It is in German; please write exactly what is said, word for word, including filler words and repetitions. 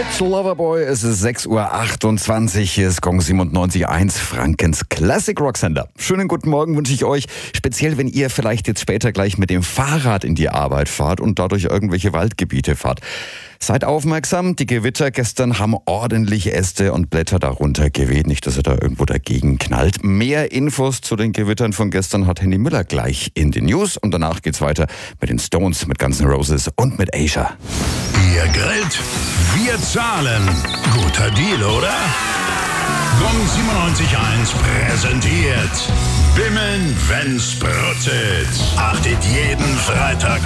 mit Loverboy. Es ist sechs Uhr achtundzwanzig. Hier ist Gong siebenundneunzig Komma eins, Frankens Classic Rock Sender. Schönen guten Morgen wünsche ich euch. Speziell, wenn ihr vielleicht jetzt später gleich mit dem Fahrrad in die Arbeit fahrt und dadurch irgendwelche Waldgebiete fahrt. Seid aufmerksam, die Gewitter gestern haben ordentlich Äste und Blätter darunter geweht. Nicht, dass ihr da irgendwo dagegen knallt. Mehr Infos zu den Gewittern von gestern hat Henny Müller gleich in den News. Und danach geht's weiter mit den Stones, mit Guns N' Roses und mit Asia. Ihr grillt, wir zahlen. Guter Deal, oder? Gong siebenundneunzig Komma eins präsentiert Bimmeln, wenn's bruttet. Achtet jeden Freitag